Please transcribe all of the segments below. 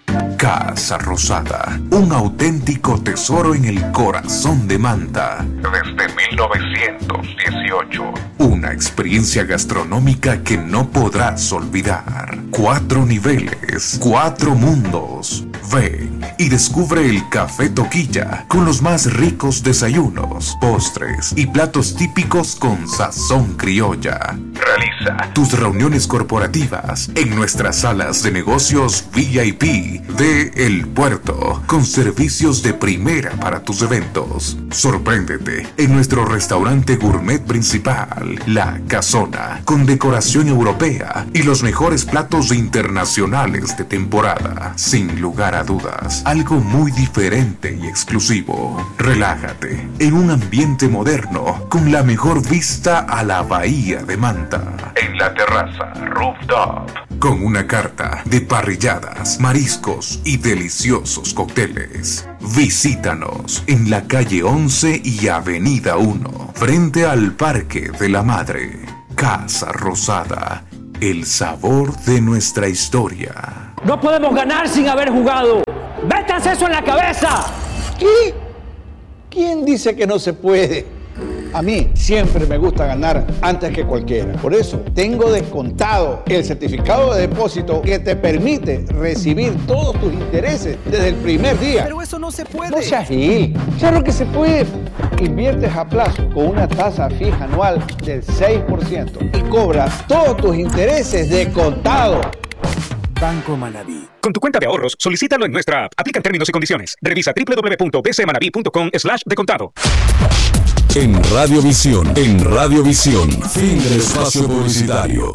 Casa Rosada, un auténtico tesoro en el corazón de Manta. Desde 1918. Una experiencia gastronómica que no podrás olvidar. 4 niveles, 4 mundos. Ven y descubre el Café Toquilla con los más ricos desayunos, postres y platos típicos con sazón criolla. Realiza tus reuniones corporativas en nuestras salas de negocios VIP de El Puerto, con servicios de primera para tus eventos. Sorpréndete en nuestro restaurante gourmet principal, La Casona, con decoración europea y los mejores platos internacionales de temporada. Sin lugar a dudas, algo muy diferente y exclusivo. Relájate en un ambiente moderno con la mejor vista a la bahía de Manta. En la terraza Rooftop, con una carta de parrilladas, mariscos y deliciosos cócteles. Visítanos en la calle 11 y avenida 1, frente al Parque de la Madre. Casa Rosada, el sabor de nuestra historia. No podemos ganar sin haber jugado. ¡Métanse eso en la cabeza! ¿Qué? ¿Quién dice que no se puede? A mí siempre me gusta ganar antes que cualquiera. Por eso tengo descontado el certificado de depósito que te permite recibir todos tus intereses desde el primer día. Pero eso no se puede. No seas gil. Claro que se puede. Inviertes a plazo con una tasa fija anual del 6% y cobras todos tus intereses de contado. Banco Manabí. Con tu cuenta de ahorros, solicítalo en nuestra app. Aplican términos y condiciones. Revisa www.bcmanabi.com/descontado. En Radiovisión, fin del espacio publicitario.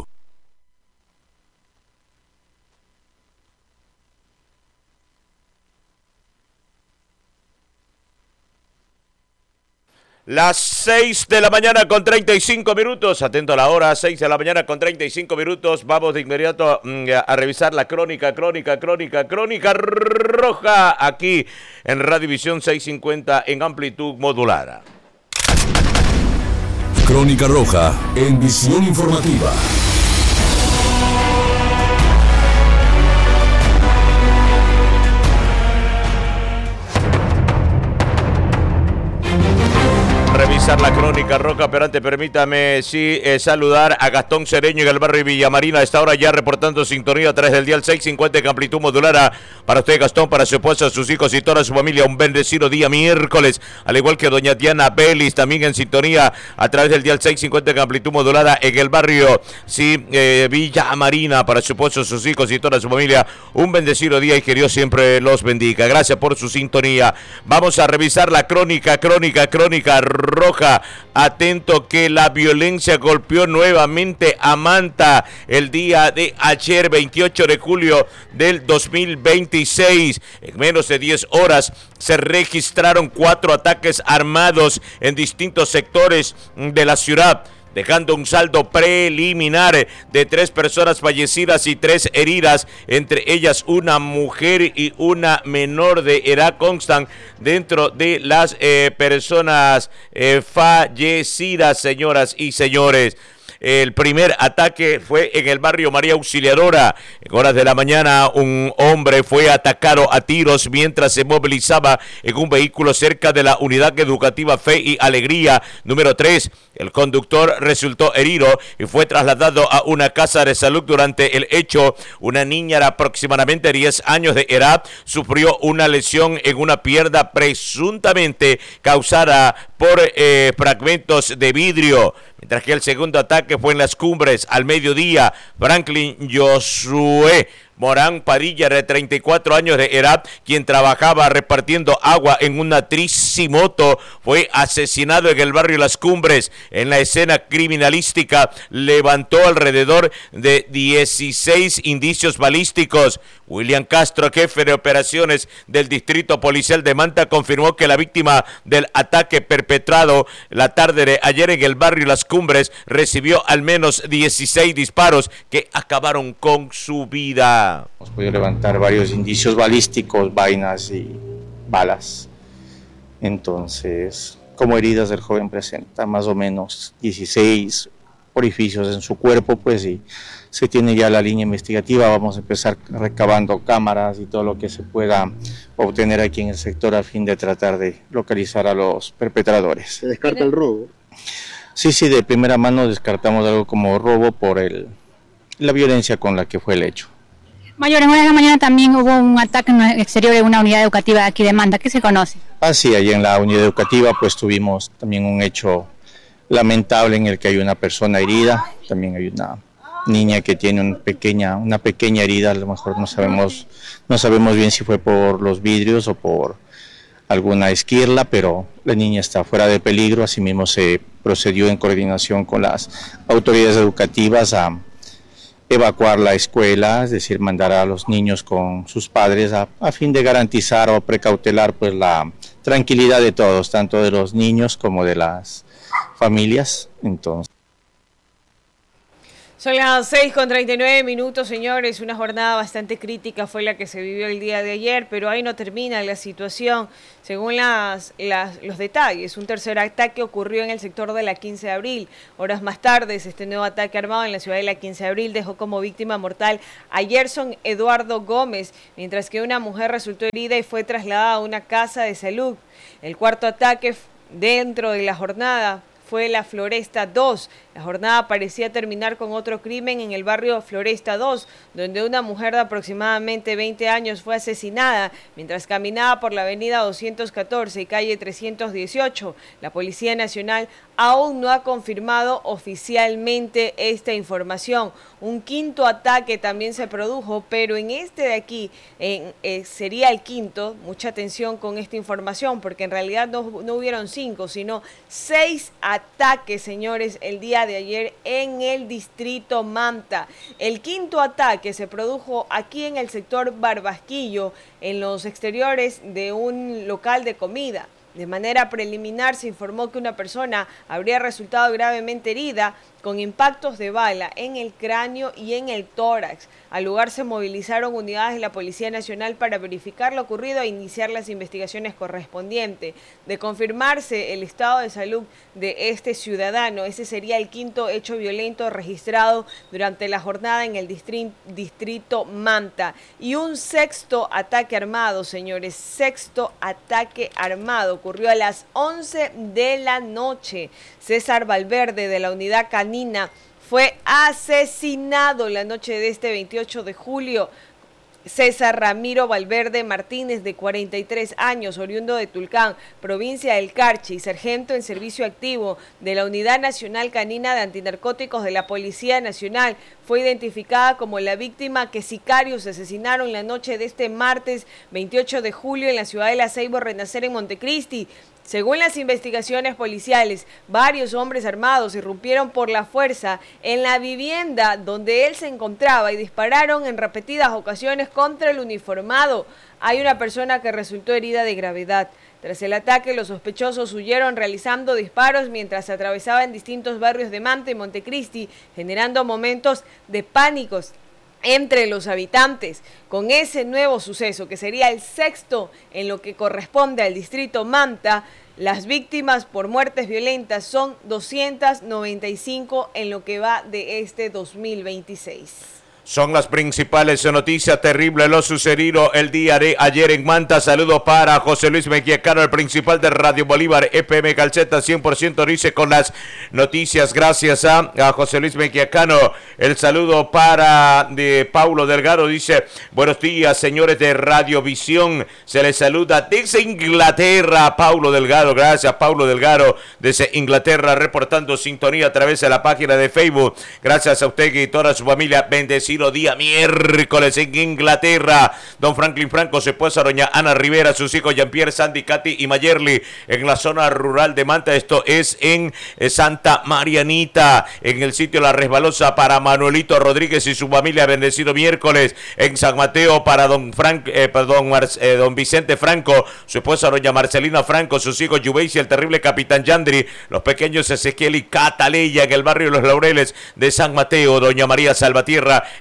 Las 6 de la mañana con 35 minutos, atento a la hora, 6 de la mañana con 35 minutos, vamos de inmediato a revisar la crónica roja, aquí en Radiovisión 650 en amplitud modulada. Crónica Roja en Visión Informativa. Revisar la crónica roja, pero antes permítame saludar a Gastón Cereño en el barrio Villamarina. A esta hora ya reportando sintonía a través del dial 650 en amplitud modulada. Para usted, Gastón, para su esposa, sus hijos y toda su familia, un bendecido día miércoles. Al igual que doña Diana Belis, también en sintonía a través del dial 650 en amplitud modulada en el barrio Villamarina. Para su esposo, sus hijos y toda su familia, un bendecido día y que Dios siempre los bendiga. Gracias por su sintonía. Vamos a revisar la crónica roja. Atento que la violencia golpeó nuevamente a Manta el día de ayer, 28 de julio del 2026. En menos de 10 horas se registraron 4 ataques armados en distintos sectores de la ciudad, dejando un saldo preliminar de 3 personas fallecidas y 3 heridas, entre ellas una mujer y una menor de edad constan dentro de las personas fallecidas, señoras y señores. El primer ataque fue en el barrio María Auxiliadora. En horas de la mañana, un hombre fue atacado a tiros mientras se movilizaba en un vehículo cerca de la unidad educativa Fe y Alegría número 3. El conductor resultó herido y fue trasladado a una casa de salud. Durante el hecho, una niña de aproximadamente 10 años de edad sufrió una lesión en una pierna presuntamente causada por fragmentos de vidrio. Mientras que el segundo ataque fue en Las Cumbres al mediodía. Franklin Josué Morán Padilla, de 34 años de edad, quien trabajaba repartiendo agua en una tricimoto, fue asesinado en el barrio Las Cumbres. En la escena criminalística levantó alrededor de 16 indicios balísticos. William Castro, jefe de operaciones del Distrito Policial de Manta, confirmó que la víctima del ataque perpetrado la tarde de ayer en el barrio Las Cumbres recibió al menos 16 disparos que acabaron con su vida. Hemos podido levantar varios indicios balísticos, vainas y balas. Entonces, como heridas del joven presenta más o menos 16 orificios en su cuerpo, pues, y se tiene ya la línea investigativa, vamos a empezar recabando cámaras y todo lo que se pueda obtener aquí en el sector a fin de tratar de localizar a los perpetradores. ¿Se descarta el robo? Sí, de primera mano descartamos algo como robo por la violencia con la que fue el hecho. Mayor, en horas de la mañana también hubo un ataque en el exterior de una unidad educativa de aquí de Manta. ¿Qué se conoce? Sí, allí en la unidad educativa pues tuvimos también un hecho lamentable en el que hay una persona herida, también hay una niña que tiene una pequeña herida, a lo mejor no sabemos bien si fue por los vidrios o por alguna esquirla, pero la niña está fuera de peligro. Asimismo se procedió en coordinación con las autoridades educativas a evacuar la escuela, es decir, mandar a los niños con sus padres a fin de garantizar o precautelar pues la tranquilidad de todos, tanto de los niños como de las familias. Entonces, son las 6:39, señores. Una jornada bastante crítica fue la que se vivió el día de ayer, pero ahí no termina la situación. Según los detalles, un tercer ataque ocurrió en el sector de la 15 de abril. Horas más tarde, este nuevo ataque armado en la ciudad de la 15 de abril dejó como víctima mortal a Gerson Eduardo Gómez, mientras que una mujer resultó herida y fue trasladada a una casa de salud. El cuarto ataque dentro de la jornada fue la Floresta 2. La jornada parecía terminar con otro crimen en el barrio Floresta 2, donde una mujer de aproximadamente 20 años fue asesinada mientras caminaba por la avenida 214 y calle 318. La Policía Nacional aún no ha confirmado oficialmente esta información. Un quinto ataque también se produjo, pero en este de aquí sería el quinto. Mucha atención con esta información, porque en realidad no hubieron 5, sino 6 ataques, señores, el día de ayer en el distrito Manta. El quinto ataque se produjo aquí en el sector Barbasquillo, en los exteriores de un local de comida. De manera preliminar se informó que una persona habría resultado gravemente herida con impactos de bala en el cráneo y en el tórax. Al lugar se movilizaron unidades de la Policía Nacional para verificar lo ocurrido e iniciar las investigaciones correspondientes. De confirmarse el estado de salud de este ciudadano, ese sería el quinto hecho violento registrado durante la jornada en el distrito Manta. Y un sexto ataque armado, señores, sexto ataque armado ocurrió a las 11 de la noche. César Valverde, de la unidad canina, fue asesinado la noche de este 28 de julio. César Ramiro Valverde Martínez, de 43 años, oriundo de Tulcán, provincia del Carchi, sargento en servicio activo de la Unidad Nacional Canina de Antinarcóticos de la Policía Nacional, fue identificada como la víctima que sicarios asesinaron la noche de este martes 28 de julio en la ciudad de La Ceiba Renacer en Montecristi. Según las investigaciones policiales, varios hombres armados irrumpieron por la fuerza en la vivienda donde él se encontraba y dispararon en repetidas ocasiones contra el uniformado. Hay una persona que resultó herida de gravedad. Tras el ataque, los sospechosos huyeron realizando disparos mientras atravesaban distintos barrios de Manta y Montecristi, generando momentos de pánicos entre los habitantes. Con ese nuevo suceso, que sería el sexto en lo que corresponde al distrito Manta, las víctimas por muertes violentas son 295 en lo que va de este 2026. Son las principales noticias. Terrible lo sucedido el día de ayer en Manta. Saludos para José Luis Mequiacano, el principal de Radio Bolívar FM Calceta 100%, dice con las noticias. Gracias a José Luis Mequiacano. El saludo para Paulo Delgado, dice: buenos días, señores de Radiovisión. Se les saluda desde Inglaterra, Paulo Delgado. Gracias, Paulo Delgado, desde Inglaterra, reportando sintonía a través de la página de Facebook. Gracias a usted y toda su familia. Bendecido día miércoles en Inglaterra. Don Franklin Franco, su esposa doña Ana Rivera, sus hijos Jean-Pierre, Sandy, Katy y Mayerly, en la zona rural de Manta. Esto es en Santa Marianita, en el sitio La Resbalosa, para Manuelito Rodríguez y su familia. Bendecido miércoles en San Mateo para don Vicente Franco, su esposa doña Marcelina Franco, sus hijos Yubeis y el terrible Capitán Yandri, los pequeños Ezequiel y Cataleya, en el barrio Los Laureles de San Mateo. Doña María Salvatierra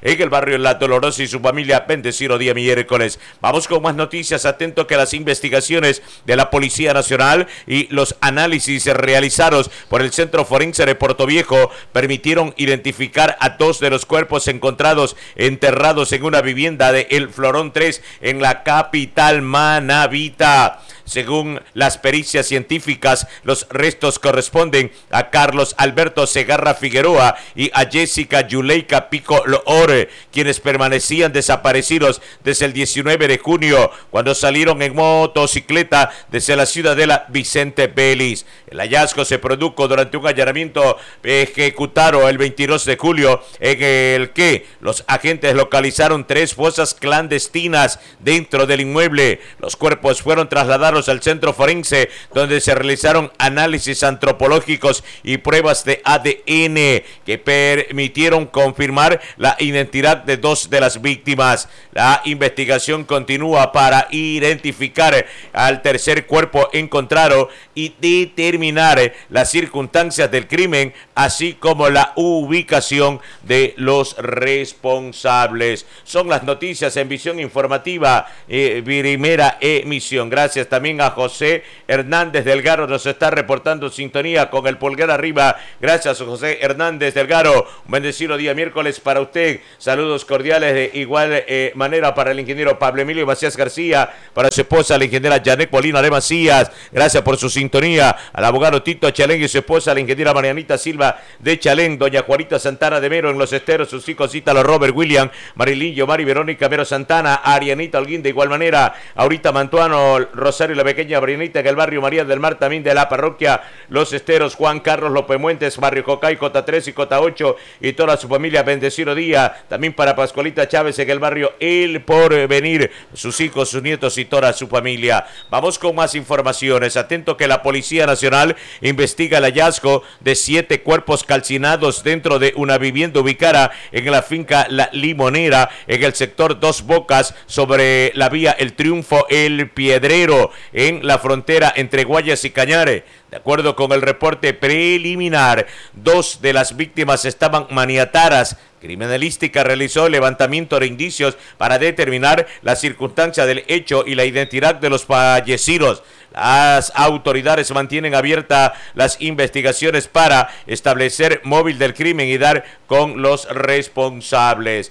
en el barrio La Dolorosa y su familia. Bendecido día miércoles. Vamos con más noticias. Atento que las investigaciones de la Policía Nacional y los análisis realizados por el Centro Forense de Portoviejo permitieron identificar a 2 de los cuerpos encontrados enterrados en una vivienda de El Florón 3 en la capital manabita. Según las pericias científicas, los restos corresponden a Carlos Alberto Segarra Figueroa y a Jessica Yuleika Pico Loore, quienes permanecían desaparecidos desde el 19 de junio, cuando salieron en motocicleta desde la ciudadela Vicente Vélez. El hallazgo se produjo durante un allanamiento ejecutado el 22 de julio, en el que los agentes localizaron 3 fosas clandestinas dentro del inmueble. Los cuerpos fueron trasladados al centro forense, donde se realizaron análisis antropológicos y pruebas de ADN que permitieron confirmar la identidad de 2 de las víctimas. La investigación continúa para identificar al tercer cuerpo encontrado y determinar las circunstancias del crimen, así como la ubicación de los responsables. Son las noticias en Visión Informativa, primera emisión. Gracias también a José Hernández Delgado, nos está reportando sintonía con el pulgar arriba. Gracias, José Hernández Delgado. Un bendecido día miércoles para usted. Saludos cordiales de igual manera para el ingeniero Pablo Emilio Macías García, para su esposa, la ingeniera Janet Molina de Macías. Gracias por su sintonía. Al abogado Tito Chalén y su esposa, la ingeniera Marianita Silva de Chalén, doña Juanita Santana de Mero en Los Esteros, sus hijos Ítalo Robert William, Marilyn Yomari Verónica Mero Santana, Arianita Holguín de igual manera, Aurita Mantuano, Rosario la pequeña Brianita en el barrio María del Mar, también de la parroquia Los Esteros, Juan Carlos López Muentes, barrio Jocay, Cota 3 y Cota 8, y toda su familia. Bendecido día también para Pascualita Chávez en el barrio El Porvenir, sus hijos, sus nietos y toda su familia. Vamos con más informaciones. Atento que la Policía Nacional investiga el hallazgo de 7 cuerpos calcinados dentro de una vivienda ubicada en la finca La Limonera, en el sector Dos Bocas, sobre la vía El Triunfo El Piedrero, en la frontera entre Guayas y Cañare. De acuerdo con el reporte preliminar, 2 de las víctimas estaban maniatadas. Criminalística realizó levantamiento de indicios para determinar la circunstancia del hecho y la identidad de los fallecidos. Las autoridades mantienen abiertas las investigaciones para establecer móvil del crimen y dar con los responsables.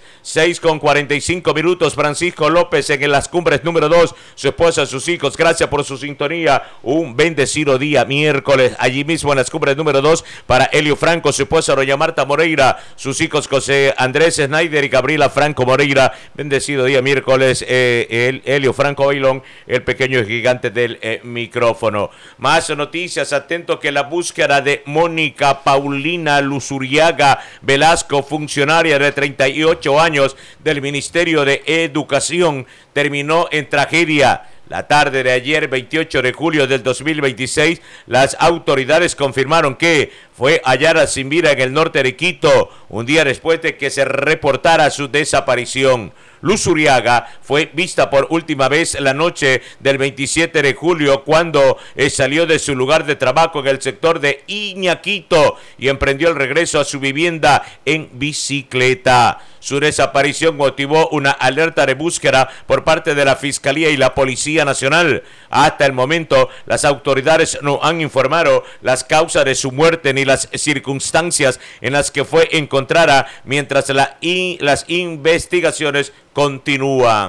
6:45. Francisco López en Las Cumbres número 2, su esposa, sus hijos. Gracias por su sintonía. Un bendecido día miércoles. Allí mismo en Las Cumbres número 2 para Helio Franco, su esposa doña Marta Moreira, sus hijos José Andrés Snyder y Gabriela Franco Moreira. Bendecido día miércoles. Helio Franco Bailón, el pequeño gigante del micrófono. Más noticias. Atento que la búsqueda de Mónica Paulina Luzuriaga Velasco, funcionaria de 38 años del Ministerio de Educación, terminó en tragedia. La tarde de ayer, 28 de julio del 2026, las autoridades confirmaron que fue hallada sin vida en el norte de Quito, un día después de que se reportara su desaparición. Luzuriaga fue vista por última vez la noche del 27 de julio cuando salió de su lugar de trabajo en el sector de Iñaquito y emprendió el regreso a su vivienda en bicicleta. Su desaparición motivó una alerta de búsqueda por parte de la Fiscalía y la Policía Nacional. Hasta el momento, las autoridades no han informado las causas de su muerte ni las circunstancias en las que fue encontrada, mientras las investigaciones continúan.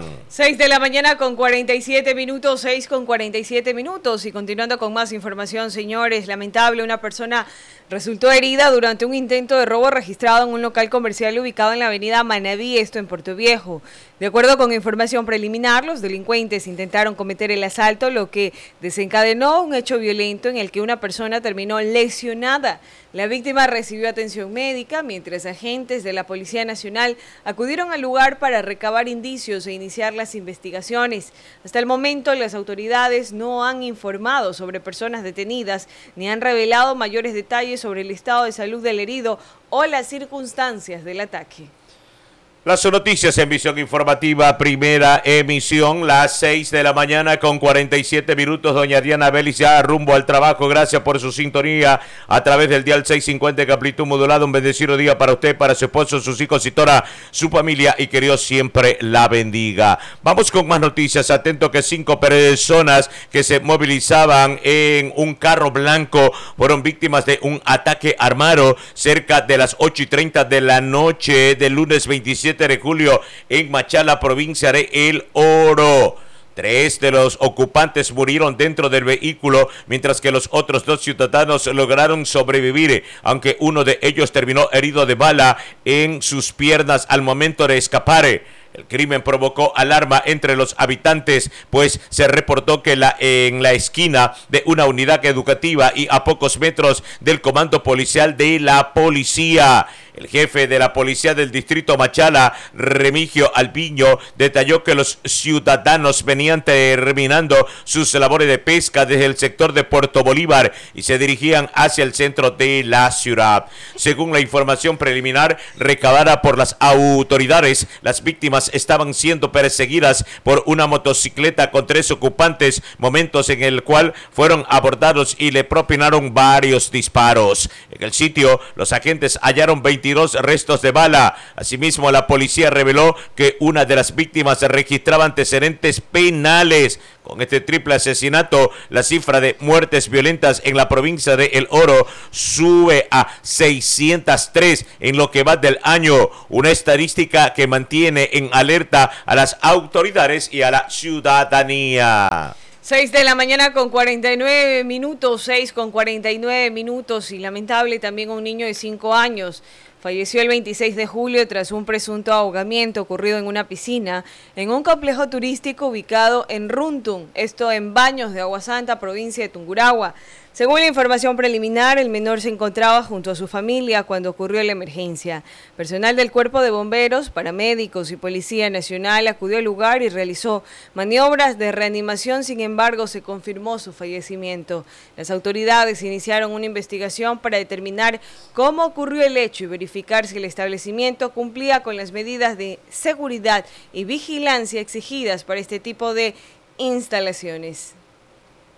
6:47 a.m, 6:47 a.m. Y continuando con más información, señores, lamentable, una persona resultó herida durante un intento de robo registrado en un local comercial ubicado en la avenida Manabí, esto en Portoviejo. De acuerdo con información preliminar, los delincuentes intentaron cometer el asalto, lo que desencadenó un hecho violento en el que una persona terminó lesionada. La víctima recibió atención médica, mientras agentes de la Policía Nacional acudieron al lugar para recabar indicios e iniciar las investigaciones. Hasta el momento, las autoridades no han informado sobre personas detenidas ni han revelado mayores detalles sobre el estado de salud del herido o las circunstancias del ataque. Las noticias en Visión Informativa, primera emisión, las 6 de la mañana con 47 minutos. Doña Diana Vélez ya rumbo al trabajo. Gracias por su sintonía a través del dial 650 de amplitud modulada. Un bendecido día para usted, para su esposo, sus hijos y toda su familia, y que Dios siempre la bendiga. Vamos con más noticias. Atento que 5 personas que se movilizaban en un carro blanco fueron víctimas de un ataque armado cerca de las 8:30 de la noche del lunes 27 de julio en Machala, provincia de El Oro. 3 de los ocupantes murieron dentro del vehículo, mientras que los otros 2 ciudadanos lograron sobrevivir, aunque uno de ellos terminó herido de bala en sus piernas al momento de escapar. El crimen provocó alarma entre los habitantes, pues se reportó que en la esquina de una unidad educativa y a pocos metros del comando policial de la policía. El jefe de la policía del distrito Machala, Remigio Alpiño, detalló que los ciudadanos venían terminando sus labores de pesca desde el sector de Puerto Bolívar y se dirigían hacia el centro de la ciudad. Según la información preliminar recabada por las autoridades, las víctimas estaban siendo perseguidas por una motocicleta con 3 ocupantes, momentos en el cual fueron abordados y le propinaron varios disparos. En el sitio, los agentes hallaron 22 restos de bala. Asimismo, la policía reveló que una de las víctimas registraba antecedentes penales. Con este triple asesinato, la cifra de muertes violentas en la provincia de El Oro sube a 603 en lo que va del año, una estadística que mantiene en alerta a las autoridades y a la ciudadanía. 6 de la mañana con 49 minutos, 6 con 49 minutos, y lamentable también un niño de 5 años. Falleció el 26 de julio tras un presunto ahogamiento ocurrido en una piscina en un complejo turístico ubicado en Runtun, esto en Baños de Agua Santa, provincia de Tungurahua. Según la información preliminar, el menor se encontraba junto a su familia cuando ocurrió la emergencia. Personal del Cuerpo de Bomberos, paramédicos y Policía Nacional acudió al lugar y realizó maniobras de reanimación, sin embargo, se confirmó su fallecimiento. Las autoridades iniciaron una investigación para determinar cómo ocurrió el hecho y verificar si el establecimiento cumplía con las medidas de seguridad y vigilancia exigidas para este tipo de instalaciones.